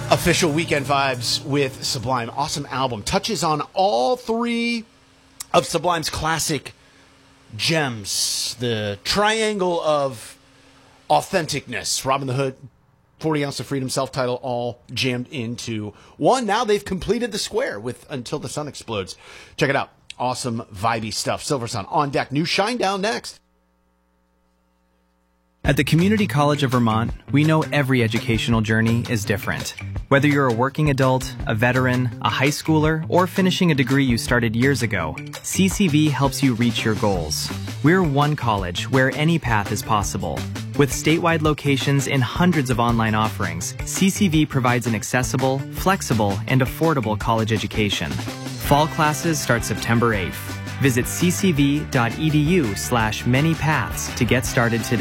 Official weekend vibes with Sublime. Awesome album. Touches on all three of Sublime's classic gems. The triangle of authenticness. Robin the Hood, 40 Ounce of Freedom, self-titled, all jammed into one. Now they've completed the square with Until the Sun Explodes. Check it out. Awesome, vibey stuff. Silversun on deck. New Shinedown next. At the Community College of Vermont, we know every educational journey is different. Whether you're a working adult, a veteran, a high schooler, or finishing a degree you started years ago, CCV helps you reach your goals. We're one college where any path is possible. With statewide locations and hundreds of online offerings, CCV provides an accessible, flexible, and affordable college education. Fall classes start September 8th. Visit ccv.edu/manypaths to get started today.